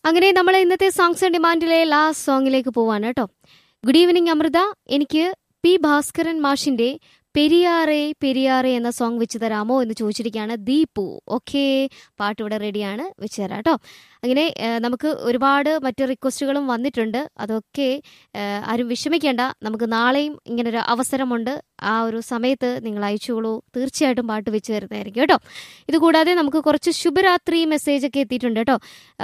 അങ്ങനെ നമ്മൾ ഇന്നത്തെ സോങ്സ് ഓൺ ഡിമാൻഡിലെ ലാസ്റ്റ് സോങ്ങിലേക്ക് പോവാണ് കേട്ടോ. ഗുഡ് ഈവനിങ് അമൃത, എനിക്ക് പി ഭാസ്കരൻ മാഷിന്റെ പെരിയാറെ പെരിയാറെ എന്ന സോങ് വെച്ച് തരാമോ എന്ന് ചോദിച്ചിരിക്കുകയാണ് ദീപു. ഓക്കെ, പാട്ട് ഇവിടെ റെഡിയാണ്, വെച്ച് തരാം കേട്ടോ. അങ്ങനെ നമുക്ക് ഒരുപാട് മറ്റ് റിക്വസ്റ്റുകളും വന്നിട്ടുണ്ട്. അതൊക്കെ ആരും വിഷമിക്കേണ്ട, നമുക്ക് നാളെയും ഇങ്ങനൊരു അവസരമുണ്ട്. ആ ഒരു സമയത്ത് നിങ്ങൾ അയച്ചോളൂ, തീർച്ചയായിട്ടും പാട്ട് വെച്ച് തരുന്നതായിരിക്കും കേട്ടോ. ഇതുകൂടാതെ നമുക്ക് കുറച്ച് ശുഭരാത്രി മെസ്സേജ് ഒക്കെ എത്തിയിട്ടുണ്ട് കേട്ടോ.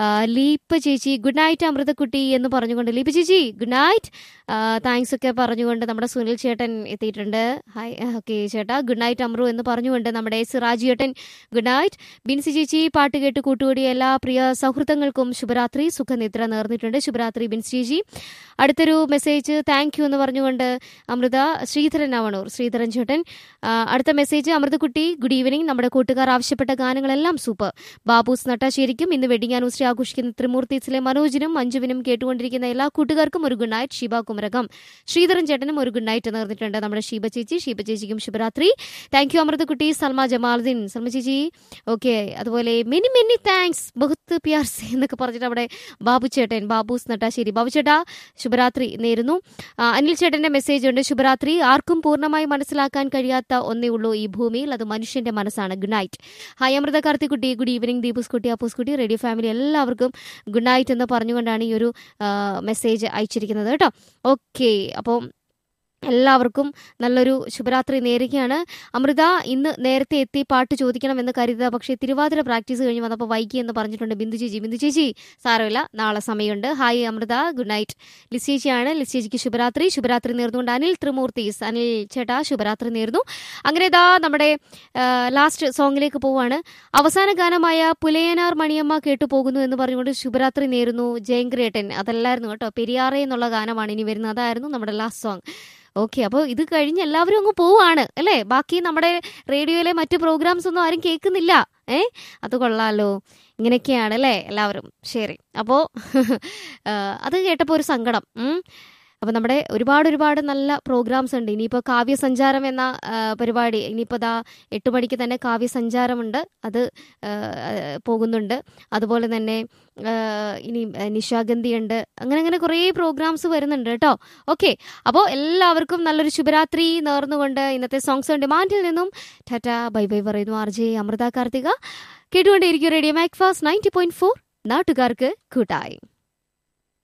ലീപ ചേച്ചി ഗുഡ് നൈറ്റ് അമൃതക്കുട്ടി എന്ന് പറഞ്ഞുകൊണ്ട്, ലീപ ചേച്ചി ഗുഡ് നൈറ്റ്, താങ്ക്സ് ഒക്കെ പറഞ്ഞുകൊണ്ട് നമ്മുടെ സുനിൽ ചേട്ടൻ എത്തിയിട്ടുണ്ട്. ഹായ്, ഓക്കെ ചേട്ടാ, ഗുഡ് നൈറ്റ് അമ്രു എന്ന് പറഞ്ഞുകൊണ്ട് നമ്മുടെ സിറാജ് ചേട്ടൻ ഗുഡ് നൈറ്റ്. ബിൻസി ചേച്ചി പാട്ട് കേട്ട് കൂട്ടുകൂടിയ എല്ലാ പ്രിയ സൗഹൃദങ്ങൾക്കും ശുഭരാത്രി, സുഖനിദ്ര നേർന്നിട്ടുണ്ട്. ശുഭരാത്രി ബിൻസി ചേച്ചി. അടുത്തൊരു മെസ്സേജ് താങ്ക് യു എന്ന് പറഞ്ഞുകൊണ്ട് അമൃത ശ്രീധരൻ ആവണൂർ, ശ്രീധരൻ ചേട്ടൻ. അടുത്ത മെസ്സേജ് അമൃതക്കുട്ടി ഗുഡ് ഈവനിങ്, നമ്മുടെ കൂട്ടുകാർ ആവശ്യപ്പെട്ട ഗാനങ്ങളെല്ലാം സൂപ്പർ. ബാബൂസ് നട്ടാശ്ശേരിക്കും ഇന്ന് വെഡിങ് ആനിവേഴ്സറി ആഘോഷിക്കുന്ന ത്രിമൂർത്തീസിലെ മനോജിനും മഞ്ജുവിനും കേട്ടുകൊണ്ടിരിക്കുന്ന എല്ലാ കൂട്ടുകാർക്കും ഒരു ഗുഡ് നൈറ്റ്. ഷീബ കുമരകം, ശ്രീധരൻ ചേട്ടനും ഒരു ഗുഡ് നൈറ്റ് നേർന്നിട്ടുണ്ട്. നമ്മുടെ ഷീബ ചേച്ചിക്കും ശുഭരാത്രി. Thank you അമൃതക്കുട്ടി. സൽമ ജമാലുദ്ദീൻ, സൽമ ചേച്ചി ഓക്കെ. അതുപോലെ മെനി മെനി താങ്ക്സ് ബഹുത്ത് പ്യാർ സെ എന്നൊക്കെ പറഞ്ഞിട്ട് അവിടെ ബാബു ചേട്ടൻ, ബാബൂസ് നട്ടാശ്ശേരി, ബാബു ചേട്ടാ ശുഭരാത്രി നേരുന്നു. അനിൽ ചേട്ടന്റെ മെസ്സേജ് ഉണ്ട്, ശുഭരാത്രി. ആർക്കും പൂർണ്ണമായി മനസ്സിലാക്കാൻ കഴിയാത്ത ഒന്നേ ഉള്ളൂ ഈ ഭൂമിയിൽ, അത് മനുഷ്യന്റെ മനസ്സാണ്. Good night. Hi Amrita കാർത്തിക്കുട്ടി, good evening. ദീപൂസ് കുട്ടി, അപ്പൂസ് കുട്ടി, റേഡിയോ ഫാമിലി എല്ലാവർക്കും ഗുഡ് നൈറ്റ് എന്ന് പറഞ്ഞുകൊണ്ടാണ് ഈ ഒരു മെസ്സേജ് അയച്ചിരിക്കുന്നത് കേട്ടോ. ഓക്കെ, അപ്പോൾ എല്ലാവർക്കും നല്ലൊരു ശുഭരാത്രി നേരുകയാണ്. അമൃത ഇന്ന് നേരത്തെ എത്തി പാട്ട് ചോദിക്കണമെന്ന് കരുതുക, പക്ഷേ തിരുവാതിര പ്രാക്ടീസ് കഴിഞ്ഞ് വന്നപ്പോൾ വൈകി എന്ന് പറഞ്ഞിട്ടുണ്ട് ബിന്ദു ചേച്ചി. സാരമില്ല, നാളെ സമയമുണ്ട്. Hi Amrita, good night. Liz ചേച്ചിയാണ്, ലിസ് ചേച്ചിക്ക് ശുഭരാത്രി നേർന്നുകൊണ്ട് അനിൽ ത്രിമൂർത്തീസ്, അനിൽ ചേട്ടാ ശുഭരാത്രി നേർന്നു. അങ്ങനെ ഇതാ നമ്മുടെ ലാസ്റ്റ് സോങ്ങിലേക്ക് പോവാണ്. അവസാന ഗാനമായ പുലയനാർ മണിയമ്മ കേട്ടു പോകുന്നു എന്ന് പറഞ്ഞുകൊണ്ട് ശുഭരാത്രി നേരുന്നു ജയങ്ക്രേട്ടൻ. അതല്ലായിരുന്നു കേട്ടോ, പെരിയാറെ എന്നുള്ള ഗാനമാണ് ഇനി വരുന്നത്. അതായിരുന്നു നമ്മുടെ ലാസ്റ്റ് സോങ്. ഓക്കെ, അപ്പോൾ ഇത് കഴിഞ്ഞ് എല്ലാവരും അങ്ങ് പോവാണ് അല്ലേ. ബാക്കി നമ്മുടെ റേഡിയോയിലെ മറ്റു പ്രോഗ്രാംസ് ഒന്നും ആരും കേൾക്കുന്നില്ല. അത് കൊള്ളാലോ. ഇങ്ങനെയൊക്കെയാണ് അല്ലേ എല്ലാവരും. ശരി, അപ്പോൾ അത് കേട്ടപ്പോൾ ഒരു സങ്കടം. അപ്പോൾ നമ്മുടെ ഒരുപാട് നല്ല പ്രോഗ്രാംസ് ഉണ്ട്. ഇനിയിപ്പോൾ കാവ്യസഞ്ചാരം എന്ന പരിപാടി ഇനിയിപ്പോൾ ദാ 8 മണിക്ക് തന്നെ കാവ്യസഞ്ചാരമുണ്ട്, അത് പോകുന്നുണ്ട്. അതുപോലെ തന്നെ ഇനി നിശാഗന്ധിയുണ്ട്. അങ്ങനെ കുറേ പ്രോഗ്രാംസ് വരുന്നുണ്ട് കേട്ടോ. ഓക്കെ, അപ്പോൾ എല്ലാവർക്കും നല്ലൊരു ശുഭരാത്രി നേർന്നുകൊണ്ട് ഇന്നത്തെ സോങ്സ് ഓൺ ഡിമാൻഡിൽ നിന്നും ടാറ്റ ബൈ ബൈ പറയുന്നു RJ അമൃത കാർത്തിക. കേട്ടുകൊണ്ടേയിരിക്കും റേഡിയോ മാക്ഫാസ്റ്റ് 90.4, നാട്ടുകാർക്ക് കൂട്ടായി.